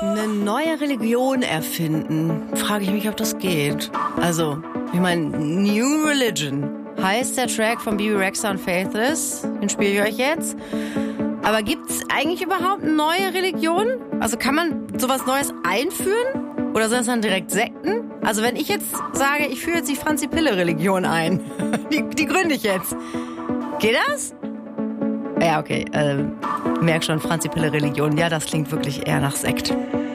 Eine neue Religion erfinden. Frage ich mich, ob das geht. Also, ich meine, New Religion heißt der Track von Bebe Rexha und Faithless. Den spiele ich euch jetzt. Aber gibt's eigentlich überhaupt neue Religionen? Also kann man sowas Neues einführen? Oder sind das dann direkt Sekten? Also wenn ich jetzt sage, ich führe jetzt die Franzi-Pille-Religion ein, die gründe ich jetzt. Geht das? Ja, okay. Merk schon, Franzi-Pille-Religion. Ja, das klingt wirklich eher nach Sekt.